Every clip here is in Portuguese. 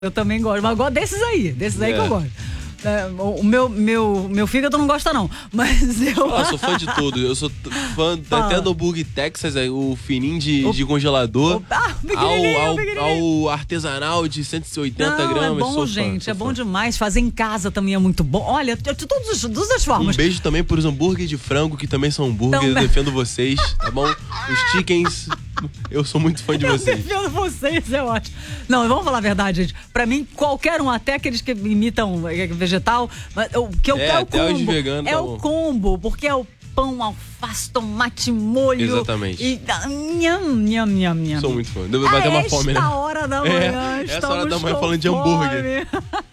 Eu também gosto, mas eu gosto desses aí que eu gosto. O meu fígado não gosta não, mas eu... Sou fã de tudo, eu sou fã até do hambúrguer Texas, o fininho de congelador, ao artesanal de 180 gramas. É bom, gente, é bom demais, fazer em casa também é muito bom. Olha, de todas as formas. Um beijo também pros hambúrguer de frango, que também são hambúrguer, eu defendo vocês, tá bom? Os chickens, eu sou muito fã de vocês. Eu defendo vocês, é ótimo. Não, vamos falar a verdade, gente, pra mim, qualquer um, até aqueles que imitam vegetal, o que eu quero é o combo, porque é o pão, alface, tomate, molho. Exatamente. E nham. Sou muito fã. Vai ter uma fome, né? Esta hora da manhã, essa hora da manhã falando de hambúrguer.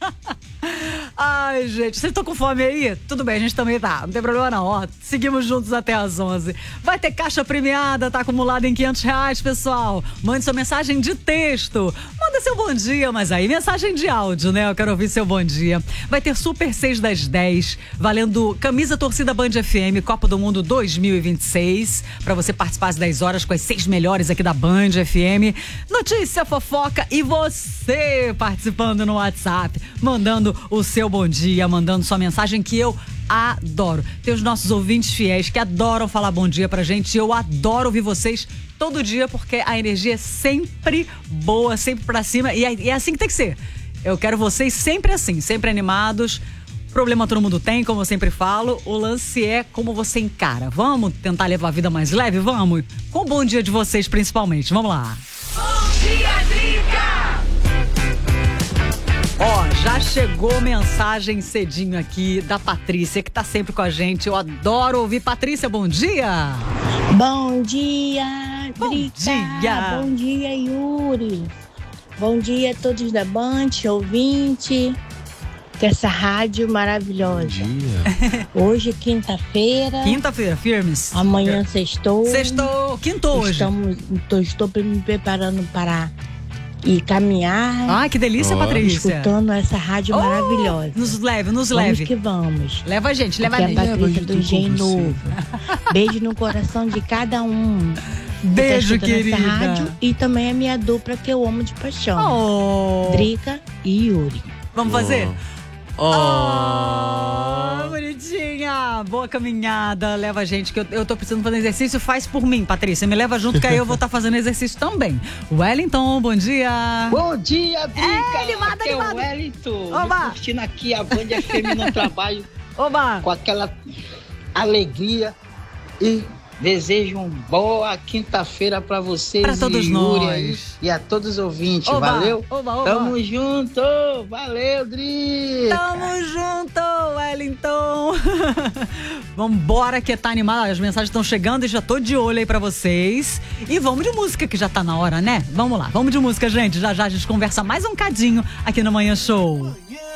Ai, gente, vocês estão com fome aí? Tudo bem, a gente também tá. Não tem problema não, ó. Seguimos juntos até às 11. Vai ter caixa premiada, tá acumulada em R$500, pessoal. Mande sua mensagem de texto. Manda seu bom dia, mas aí mensagem de áudio, né? Eu quero ouvir seu bom dia. Vai ter Super 6 das 10, valendo camisa torcida Band FM, Copa do Mundo 2026, pra você participar às 10 horas com as 6 melhores aqui da Band FM. Notícia, fofoca e você participando no WhatsApp, mandando o seu bom dia, mandando sua mensagem, que eu adoro. Tem os nossos ouvintes fiéis que adoram falar bom dia pra gente. Eu adoro ouvir vocês todo dia, porque a energia é sempre boa, sempre pra cima, e é assim que tem que ser. Eu quero vocês sempre assim, sempre animados. Problema todo mundo tem, como eu sempre falo. O lance é como você encara. Vamos tentar levar a vida mais leve? Vamos? Com o bom dia de vocês, principalmente. Vamos lá. Bom dia, Drica! Já chegou mensagem cedinho aqui da Patrícia, que tá sempre com a gente. Eu adoro ouvir. Patrícia, bom dia! Bom dia, Drica! Bom dia! Bom dia, Yuri! Bom dia a todos da Band, ouvinte dessa rádio maravilhosa. Bom dia! Hoje é quinta-feira. Quinta-feira, firmes. Amanhã sextou. Sextou, quintou hoje. Estou me preparando para ir caminhar. Ai, que delícia, Patrícia. Escutando essa rádio maravilhosa. Nos leve. Vamos que vamos. Leva a gente, leva a Aqui gente. é a Patrícia do Engenho Novo. Beijo no coração de cada um. Beijo, tá querida. Essa rádio, e também a minha dupla que eu amo de paixão. Drica e Yuri. Vamos fazer? Bonitinha. Boa caminhada. Leva a gente, que eu tô precisando fazer exercício. Faz por mim, Patrícia. Me leva junto, que aí eu vou estar fazendo exercício também. Wellington, bom dia. Bom dia, Drica. Animada. É o Wellington. Oba. Curtindo aqui a Band FM no trabalho. Oba. Com aquela alegria. E desejo uma boa quinta-feira pra vocês. Pra todos Yuri nós. aí, e a todos os ouvintes. Oba. Valeu? Oba. Tamo junto. Valeu, Drica. Tamo junto, Wellington. Vambora, que tá animado. As mensagens estão chegando e já tô de olho aí pra vocês. E vamos de música, que já tá na hora, né? Vamos lá, vamos de música, gente. Já a gente conversa mais um cadinho aqui no Manhã Show.